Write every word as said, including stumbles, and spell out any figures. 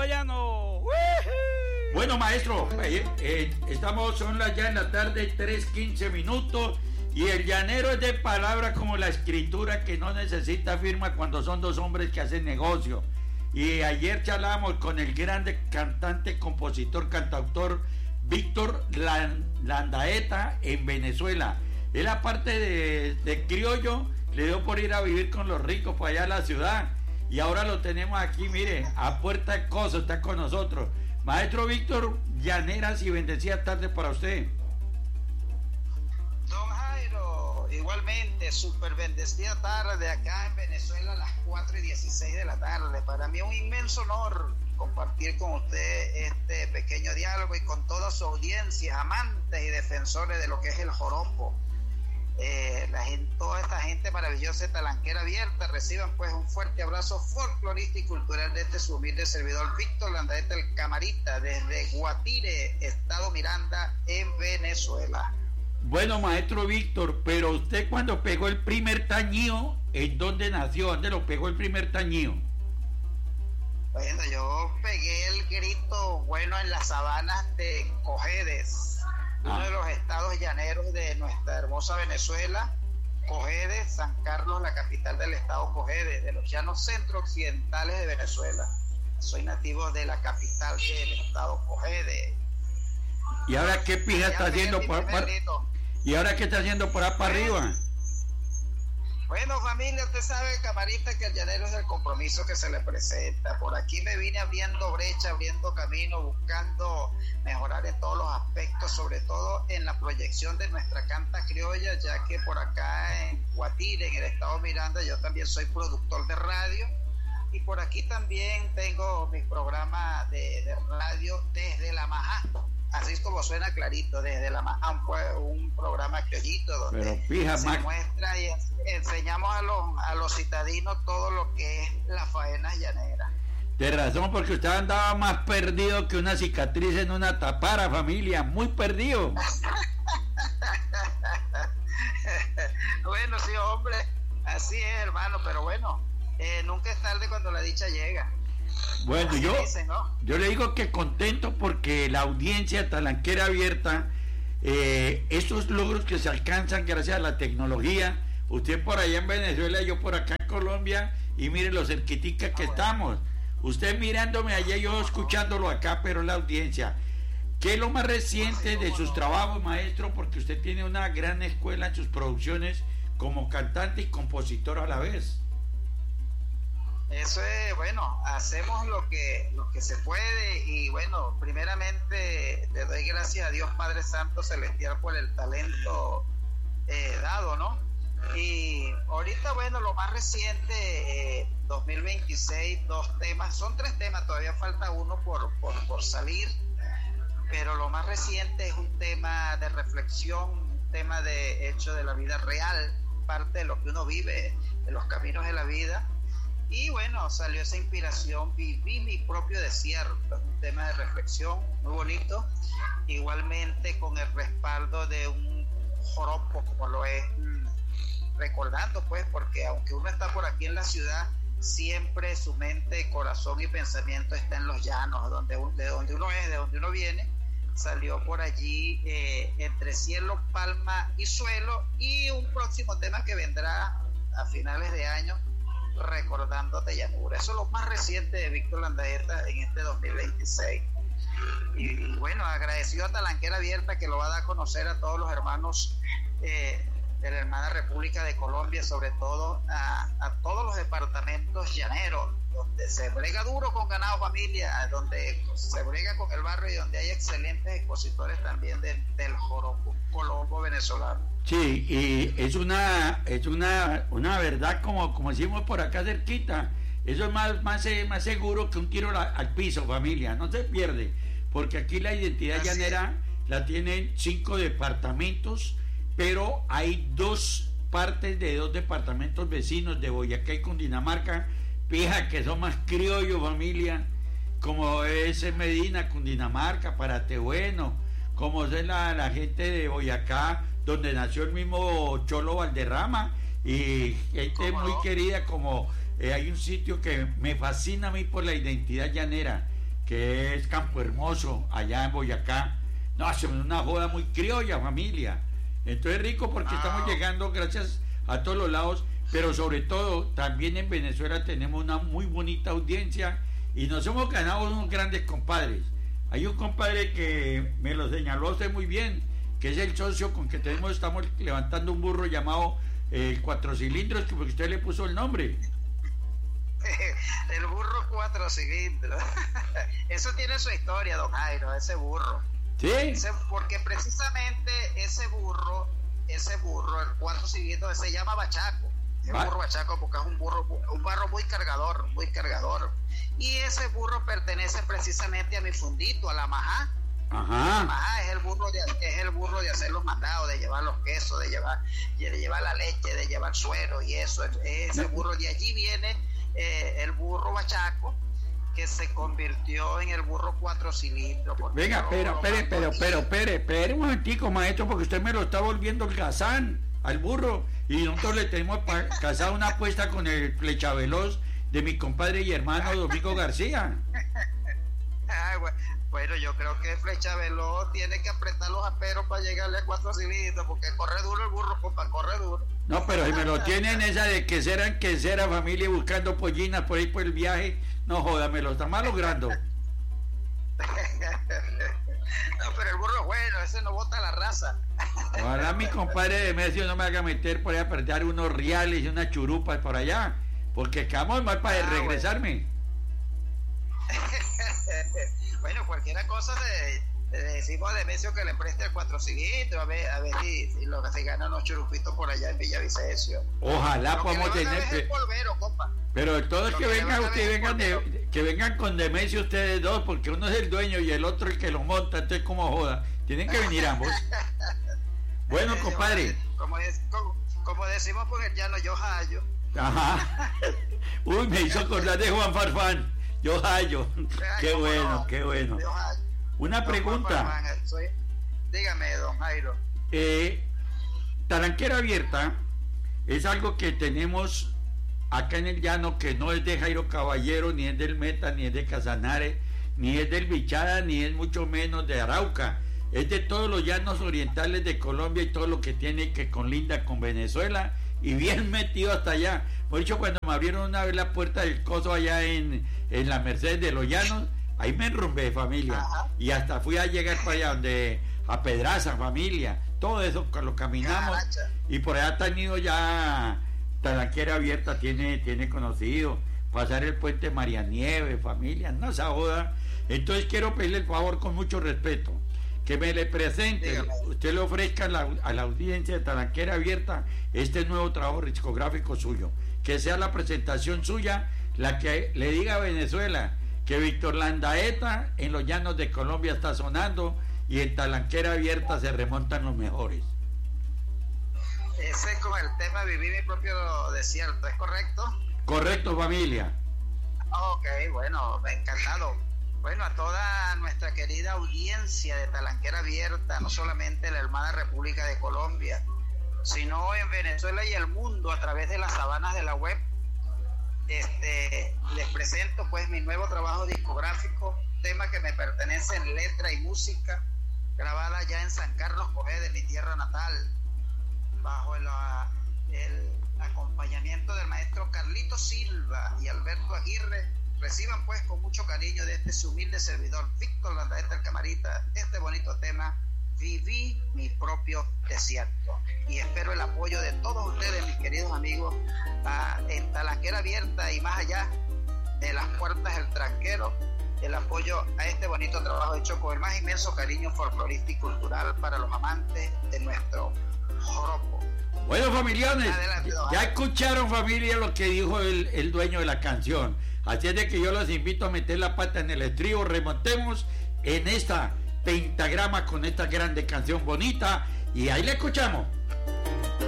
llano. Bueno, maestro, eh, eh, estamos, son las ya en la tarde, tres quince minutos, y el llanero es de palabra como la escritura que no necesita firma cuando son dos hombres que hacen negocio. Y ayer charlábamos con el grande cantante, compositor, cantautor Víctor Landaeta en Venezuela. Él, aparte de, de criollo, le dio por ir a vivir con los ricos para allá a la ciudad. Y ahora lo tenemos aquí, mire, a puerta de coso, está con nosotros. Maestro Víctor, llaneras y bendecidas tardes para usted. Don Jairo, igualmente, súper bendecida tarde acá en Venezuela a las cuatro y dieciséis de la tarde. Para mí es un inmenso honor compartir con usted este pequeño diálogo y con toda su audiencia, amantes y defensores de lo que es el joropo. Eh, la gente, toda esta gente maravillosa de Talanquera Abierta, reciban pues un fuerte abrazo folclorista y cultural de este su humilde servidor Víctor Landaeta el Camarita, desde Guatire, Estado Miranda, en Venezuela. Bueno, maestro Víctor, pero usted cuando pegó el primer tañío, ¿en dónde nació? ¿Dónde lo pegó el primer tañío? Bueno, yo pegué el grito bueno en las sabanas de Cojedes, ah. uno de los estados llaneros de nuestra hermosa Venezuela. Cojedes, San Carlos, la capital del estado Cojedes, de los llanos centro-occidentales de Venezuela. Soy nativo de la capital del estado Cojedes. ¿Y ahora qué pija está haciendo por para... ¿Y ahora qué está haciendo por ahí para arriba? Bueno, familia, usted sabe, Camarita, que el llanero es el compromiso que se le presenta. Por aquí me vine abriendo brecha, abriendo camino, buscando mejorar en todos los aspectos, sobre todo en la proyección de nuestra canta criolla, ya que por acá en Guatire, en el estado Miranda, yo también soy productor de radio, y por aquí también tengo mi programa de, de radio desde La Majá. Así es como suena clarito, desde La Majá, pues, un programa criollito donde Pero, fija, se Mac... muestra y enseñamos a los, a los citadinos todo lo que es la faena llanera. De razón, porque usted andaba más perdido que una cicatriz en una tapara, familia, muy perdido. Bueno, sí, hombre, así es, hermano, pero bueno, eh, nunca es tarde cuando la dicha llega. Bueno, yo, dice, ¿no? yo le digo que contento porque la audiencia Talanquera Abierta, eh, estos logros que se alcanzan gracias a la tecnología, usted por allá en Venezuela, yo por acá en Colombia, y mire lo cerquitica que ah, estamos. Bueno. Usted mirándome allá, yo escuchándolo acá, pero la audiencia. ¿Qué es lo más reciente de sus trabajos, maestro? Porque usted tiene una gran escuela en sus producciones como cantante y compositor a la vez. Eso es, bueno, hacemos lo que lo que se puede, y bueno, primeramente le doy gracias a Dios Padre Santo Celestial por el talento eh, dado, ¿no? Y ahorita, bueno, lo más reciente, eh, dos mil veintiséis, dos temas, son tres temas, todavía falta uno por, por, por salir, pero lo más reciente es un tema de reflexión, un tema de hecho de la vida real, parte de lo que uno vive, de los caminos de la vida. Y bueno, salió esa inspiración, viví mi propio desierto, un tema de reflexión muy bonito, igualmente con el respaldo de un joropo, como lo es, recordando pues, porque aunque uno está por aquí en la ciudad, siempre su mente, corazón y pensamiento está en los llanos, donde, de donde uno es, de donde uno viene. Salió por allí eh, entre cielo, palma y suelo, y un próximo tema que vendrá a finales de año, recordándote llanura. Eso es lo más reciente de Víctor Landaeta en este dos mil veintiséis. Y, y bueno, agradecido a Talanquera Abierta, que lo va a dar a conocer a todos los hermanos eh, de la hermana República de Colombia, sobre todo a, a todos los departamentos llaneros, donde se brega duro con ganado familia, donde se brega con el barrio y donde hay excelentes expositores también de, del joropo colombo venezolano. Sí, y es una es una una verdad, como como decimos por acá cerquita, eso es más más más seguro que un tiro la, al piso, familia, no se pierde, porque aquí la identidad Así llanera es. La tienen cinco departamentos, pero hay dos partes de dos departamentos vecinos de Boyacá y Cundinamarca, fija que son más criollos, familia, como es Medina, Cundinamarca, Paratebueno, como es la, la gente de Boyacá, donde nació el mismo Cholo Valderrama, y gente muy querida, como eh, hay un sitio que me fascina a mí por la identidad llanera, que es Campo Hermoso, allá en Boyacá. No, es una joda muy criolla, familia. Entonces rico porque Ah. estamos llegando gracias a todos los lados, pero sobre todo también en Venezuela tenemos una muy bonita audiencia y nos hemos ganado unos grandes compadres. Hay un compadre que me lo señaló usted muy bien, que es el socio con que tenemos, estamos levantando un burro llamado eh, Cuatro Cilindros, que porque usted le puso el nombre. El burro cuatro cilindros. Eso tiene su historia, don Jairo, ese burro. ¿Sí? Ese- porque precisamente ese burro, ese burro, el cuatro cilindros, se llama bachaco. El Va- burro bachaco porque es un burro, un barro muy cargador, muy cargador. Y ese burro pertenece precisamente a mi fundito, a la majá. La Ajá. majá es el burro de, es el burro de hacer los mandados, de llevar los quesos, de llevar, de llevar la leche, de llevar suero y eso. Ese burro, de allí viene eh, el burro bachaco, que se convirtió en el burro cuatro cilindros. porque Venga, lo- pero, lo pero, mandó pero, aquí. pero, pero, pero un momentico, maestro, porque usted me lo está volviendo el gazán al burro y nosotros le tenemos pa- casado una apuesta con el flecha veloz de mi compadre y hermano Domingo García. Ah, bu- bueno, yo creo que Flecha Veloz tiene que apretar los aperos para llegarle a cuatro cilindros, porque corre duro el burro, compa, corre duro. No, pero si me lo tienen esa de que será en que será familia buscando pollinas por ahí por el viaje, no joda, me lo está mal logrando. No, pero el burro es bueno, ese no bota la raza. Ojalá mi compadre Demetrio no me haga meter por ahí a perder unos reales y unas churupas por allá, porque quedamos mal para Ah, regresarme. Bueno, cualquier cosa le, le decimos a Demetrio que le preste el cuatro cilindros, a ver, a ver si, si lo que se gana unos churupitos por allá en Villavicencio. Ojalá Lo que podamos le van a ver es tener. el polvero, compa. Pero todo es Lo que que le vengan van a ustedes, ver es vengan de- que vengan con Demetrio ustedes dos, porque uno es el dueño y el otro el que lo monta, entonces como joda. Tienen que venir ambos. Bueno, Eh, compadre. Como, es- como, como decimos por el llano, yo hallo. Ajá. Uy, me hizo acordar de Juan Farfán. Yo hallo. Qué ¿Cómo bueno, no? qué bueno. Yo hallo. Una Don Juan pregunta. Farfán, soy- dígame, don Jairo. Eh, Talanquera Abierta es algo que tenemos acá en el llano, que no es de Jairo Caballero, ni es del Meta, ni es de Casanare, ni es del Bichada, ni es mucho menos de Arauca. Es de todos los llanos orientales de Colombia y todo lo que tiene que conlinda con Venezuela y bien metido hasta allá. Por dicho, cuando me abrieron una vez la puerta del coso allá en, en la Mercedes de los Llanos, ahí me enrumbé, familia. Ajá. Y hasta fui a llegar para allá donde a Pedraza, familia. Todo eso lo caminamos. Caracha. Y por allá han ido ya, Talanquera Abierta tiene, tiene conocido, pasar el puente María Nieve, familia, no se joda. Entonces quiero pedirle el favor con mucho respeto, que me le presente, Dígame. usted le ofrezca a la, a la audiencia de Talanquera Abierta este nuevo trabajo discográfico suyo, que sea la presentación suya la que le diga a Venezuela que Víctor Landaeta en los llanos de Colombia está sonando y en Talanquera Abierta se remontan los mejores. Ese es con el tema Viví mi propio desierto, ¿es correcto? Correcto, familia. Ok, bueno, encantado. Bueno, a toda nuestra querida audiencia de Talanquera Abierta, no solamente en la hermana República de Colombia, sino en Venezuela y el mundo a través de las sabanas de la web, este, les presento pues mi nuevo trabajo discográfico, tema que me pertenece en letra y música, grabada ya en San Carlos Cogé, de mi tierra natal, bajo el, ah, el acompañamiento del maestro Carlito Silva y Alberto Aguirre. Reciban pues con mucho cariño de este su humilde servidor Víctor Landaeta el Camarita este bonito tema Viví mi propio desierto, y espero el apoyo de todos ustedes, mis queridos amigos, ah, en Talanquera Abierta y más allá de las puertas del tranquero, el apoyo a este bonito trabajo hecho con el más inmenso cariño folclorista y cultural para los amantes de nuestro joropo. Bueno, familiares, Adelante, don ya Jairo. escucharon, familia, lo que dijo el, el dueño de la canción. Así es de que yo los invito a meter la pata en el estribo, remontemos en esta pentagrama con esta grande canción bonita y ahí la escuchamos.